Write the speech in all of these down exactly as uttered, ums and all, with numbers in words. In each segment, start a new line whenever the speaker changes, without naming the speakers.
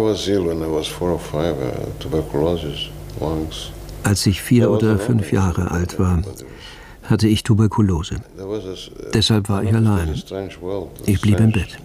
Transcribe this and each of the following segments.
Als ich vier oder fünf Jahre alt war, hatte ich Tuberkulose. Deshalb war ich allein. Ich blieb im Bett.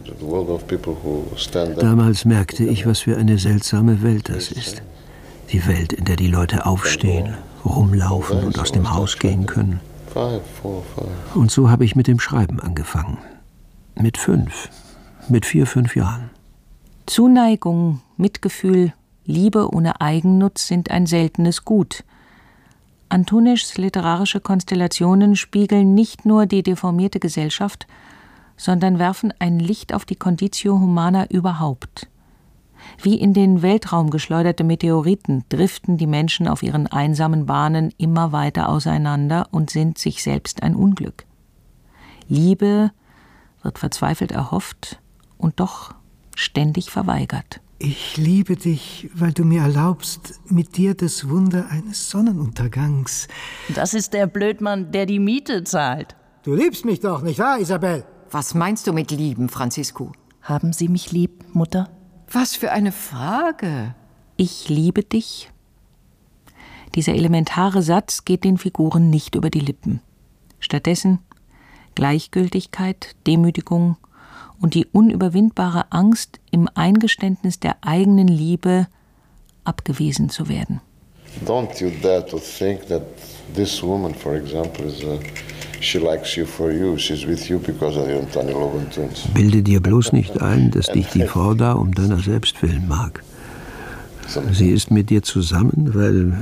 Damals merkte ich, was für eine seltsame Welt das ist. Die Welt, in der die Leute aufstehen, rumlaufen und aus dem Haus gehen können. Und so habe ich mit dem Schreiben angefangen. Mit fünf, mit vier, fünf Jahren.
Zuneigung, Mitgefühl, Liebe ohne Eigennutz sind ein seltenes Gut. Antunischs literarische Konstellationen spiegeln nicht nur die deformierte Gesellschaft, sondern werfen ein Licht auf die Conditio Humana überhaupt. Wie in den Weltraum geschleuderte Meteoriten driften die Menschen auf ihren einsamen Bahnen immer weiter auseinander und sind sich selbst ein Unglück. Liebe wird verzweifelt erhofft und doch ständig verweigert.
Ich liebe dich, weil du mir erlaubst, mit dir das Wunder eines Sonnenuntergangs.
Das ist der Blödmann, der die Miete zahlt.
Du liebst mich doch, nicht wahr, Isabel?
Was meinst du mit lieben, Francisco?
Haben Sie mich lieb, Mutter?
Was für eine Frage.
Ich liebe dich. Dieser elementare Satz geht den Figuren nicht über die Lippen. Stattdessen Gleichgültigkeit, Demütigung und die unüberwindbare Angst, im Eingeständnis der eigenen Liebe abgewiesen zu werden.
Don't you dare to think that this woman, for example, is a, she likes you for you. She's with you because of your Antonio Logan twins.
Bilde dir bloß nicht ein, dass dich die Frau da um deiner selbst willen mag. Sie ist mit dir zusammen, weil...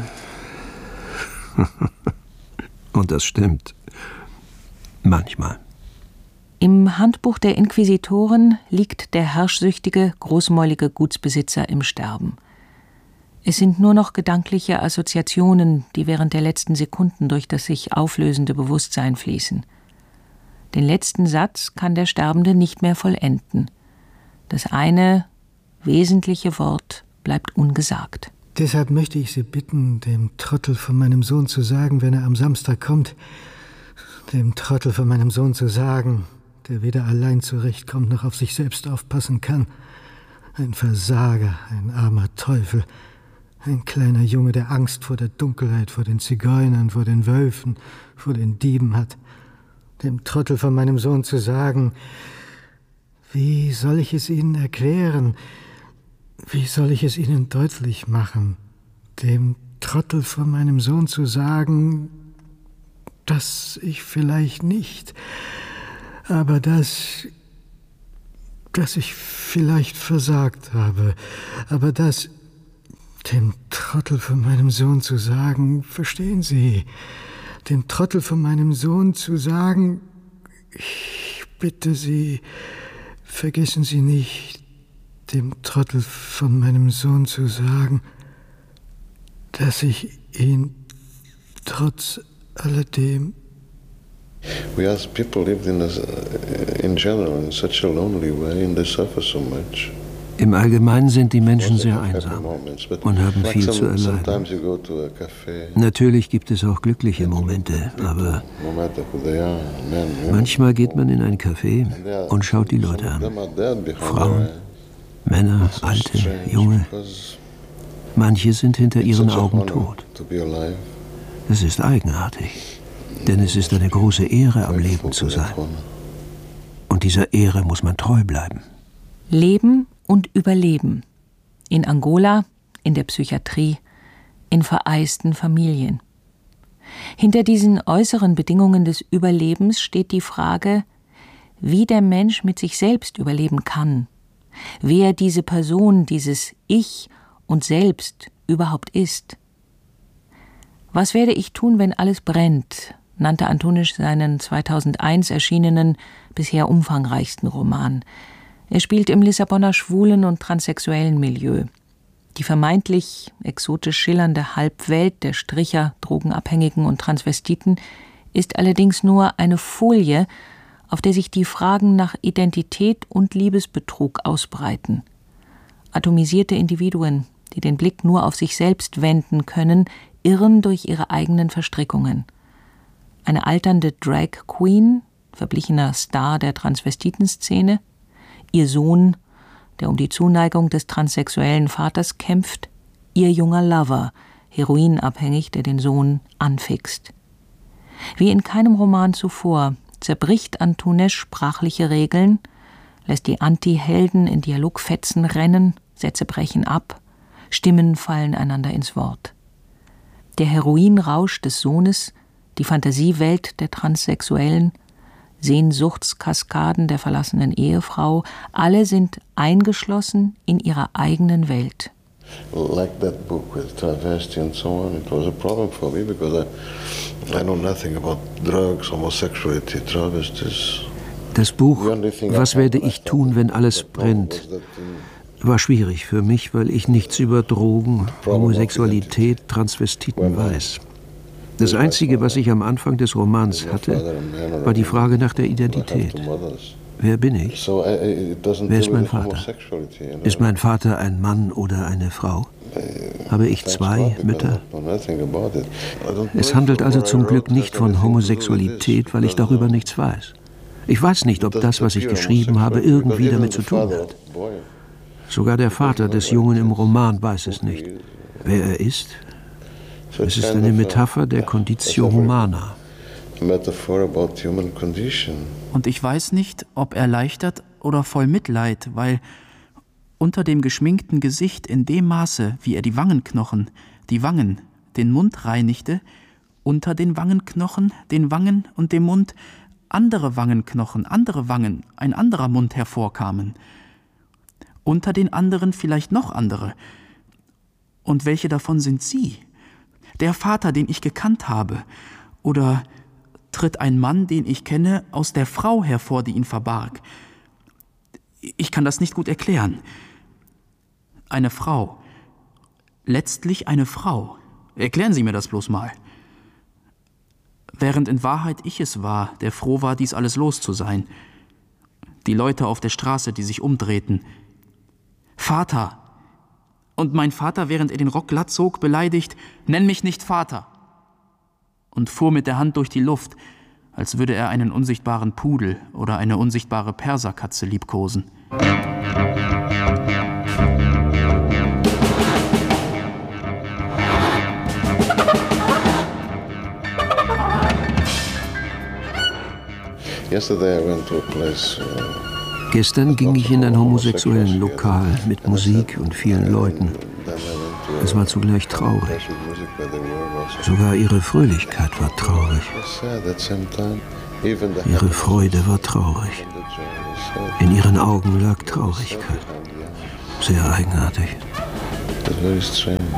Und das stimmt. Manchmal.
Im Handbuch der Inquisitoren liegt der herrschsüchtige, großmäulige Gutsbesitzer im Sterben. Es sind nur noch gedankliche Assoziationen, die während der letzten Sekunden durch das sich auflösende Bewusstsein fließen. Den letzten Satz kann der Sterbende nicht mehr vollenden. Das eine wesentliche Wort bleibt ungesagt.
Deshalb möchte ich Sie bitten, dem Trottel von meinem Sohn zu sagen, wenn er am Samstag kommt, dem Trottel von meinem Sohn zu sagen, der weder allein zurechtkommt noch auf sich selbst aufpassen kann. Ein Versager, ein armer Teufel, ein kleiner Junge, der Angst vor der Dunkelheit, vor den Zigeunern, vor den Wölfen, vor den Dieben hat. Dem Trottel von meinem Sohn zu sagen, wie soll ich es Ihnen erklären? Wie soll ich es Ihnen deutlich machen? Dem Trottel von meinem Sohn zu sagen, dass ich vielleicht nicht, aber dass, dass ich vielleicht versagt habe, aber dass, dem Trottel von meinem Sohn zu sagen, verstehen Sie, dem Trottel von meinem Sohn zu sagen, ich bitte Sie, vergessen Sie nicht, dem Trottel von meinem Sohn zu sagen, dass ich ihn trotz alledem...
We as people lived in, a, in general in such a lonely way and they suffer so much.
Im Allgemeinen sind die Menschen sehr einsam und haben viel zu erleiden. Natürlich gibt es auch glückliche Momente, aber manchmal geht man in ein Café und schaut die Leute an. Frauen, Männer, Alte, Junge. Manche sind hinter ihren Augen tot. Es ist eigenartig, denn es ist eine große Ehre, am Leben zu sein. Und dieser Ehre muss man treu bleiben.
Leben und Überleben. In Angola, in der Psychiatrie, in vereisten Familien. Hinter diesen äußeren Bedingungen des Überlebens steht die Frage, wie der Mensch mit sich selbst überleben kann, wer diese Person, dieses Ich und Selbst überhaupt ist. Was werde ich tun, wenn alles brennt, nannte Antunisch seinen zweitausendeins erschienenen, bisher umfangreichsten Roman. Er spielt im Lissabonner schwulen und transsexuellen Milieu. Die vermeintlich exotisch schillernde Halbwelt der Stricher, Drogenabhängigen und Transvestiten ist allerdings nur eine Folie, auf der sich die Fragen nach Identität und Liebesbetrug ausbreiten. Atomisierte Individuen, die den Blick nur auf sich selbst wenden können, irren durch ihre eigenen Verstrickungen. Eine alternde Drag Queen, verblichener Star der Transvestitenszene, ihr Sohn, der um die Zuneigung des transsexuellen Vaters kämpft, ihr junger Lover, heroinabhängig, der den Sohn anfixt. Wie in keinem Roman zuvor zerbricht Antunes sprachliche Regeln, lässt die Anti-Helden in Dialogfetzen rennen, Sätze brechen ab, Stimmen fallen einander ins Wort. Der Heroinrausch des Sohnes, die Fantasiewelt der Transsexuellen, Sehnsuchtskaskaden der verlassenen Ehefrau, alle sind eingeschlossen in ihrer eigenen Welt.
Like that book with travesty and so on, it was a problem for me because I, I know nothing about drugs, homosexuality, travesties.
Das Buch »Was werde ich tun, wenn alles brennt?« war schwierig für mich, weil ich nichts über Drogen, Homosexualität, Transvestiten weiß. Das Einzige, was ich am Anfang des Romans hatte, war die Frage nach der Identität. Wer bin ich? Wer ist mein Vater? Ist mein Vater ein Mann oder eine Frau? Habe ich zwei Mütter? Es handelt also zum Glück nicht von Homosexualität, weil ich darüber nichts weiß. Ich weiß nicht, ob das, was ich geschrieben habe, irgendwie damit zu tun hat. Sogar der Vater des Jungen im Roman weiß es nicht. Wer er ist? Es ist eine Metapher der Conditio Humana.
Und ich weiß nicht, ob erleichtert oder voll Mitleid, weil unter dem geschminkten Gesicht in dem Maße, wie er die Wangenknochen, die Wangen, den Mund reinigte, unter den Wangenknochen, den Wangen und dem Mund andere Wangenknochen, andere Wangen, ein anderer Mund hervorkamen. Unter den anderen vielleicht noch andere. Und welche davon sind Sie? Der Vater, den ich gekannt habe? Oder tritt ein Mann, den ich kenne, aus der Frau hervor, die ihn verbarg? Ich kann das nicht gut erklären. Eine Frau. Letztlich eine Frau. Erklären Sie mir das bloß mal. Während in Wahrheit ich es war, der froh war, dies alles los zu sein. Die Leute auf der Straße, die sich umdrehten. Vater! Und mein Vater, während er den Rock glatt zog, beleidigt, nenn mich nicht Vater! Und fuhr mit der Hand durch die Luft, als würde er einen unsichtbaren Pudel oder eine unsichtbare Perserkatze liebkosen.
Gestern ging ich in ein homosexuellen Lokal mit Musik und vielen Leuten. Es war zugleich traurig. Sogar ihre Fröhlichkeit war traurig. Ihre Freude war traurig. In ihren Augen lag Traurigkeit. Sehr eigenartig.
That's very strange.